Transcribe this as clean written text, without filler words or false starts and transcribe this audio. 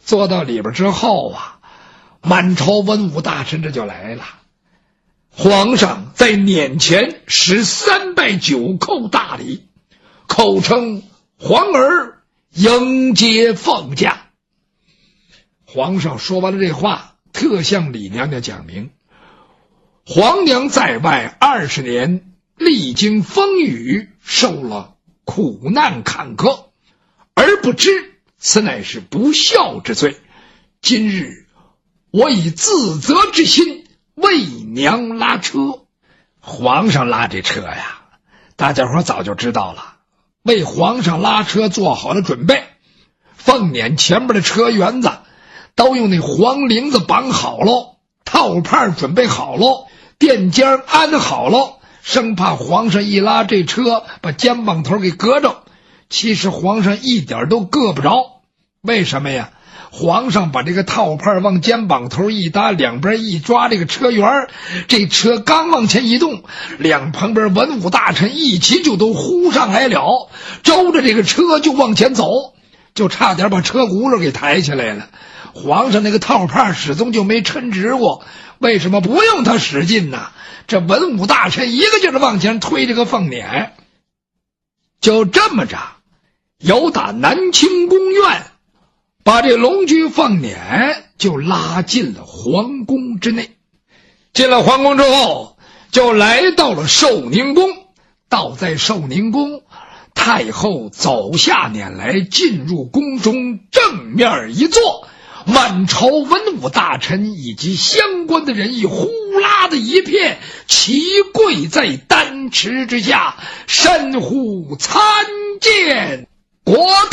坐到里边之后啊，满朝文武大臣这就来了。皇上在撵前使3拜9叩大礼，口称皇儿迎接凤驾。皇上说完了这话，特向李娘娘讲明，皇娘在外20年，历经风雨，受了苦难坎坷，而不知此乃是不孝之罪。今日我以自责之心为娘拉车。皇上拉这车呀，大家伙早就知道了，为皇上拉车做好了准备。凤辇前面的车辕子都用那黄绫子绑好喽，套帕准备好喽，垫肩安好喽，生怕皇上一拉这车把肩膀头给割着。其实皇上一点都硌不着，为什么呀？皇上把这个套帕往肩膀头一搭，两边一抓这个车辕，这车刚往前一动，两旁边文武大臣一起就都呼上来了，周着这个车就往前走，就差点把车轱辘给抬起来了。皇上那个套帕始终就没抻直过，为什么不用他使劲呢？这文武大臣一个劲儿往前推这个凤辇。就这么着，由打南清宫院把这龙驹凤辇就拉进了皇宫之内。进了皇宫之后，就来到了寿宁宫。到在寿宁宫，太后走下辇来，进入宫中，正面一坐，满朝文武大臣以及相关的人一呼啦的一片，齐跪在丹池之下，深呼参见国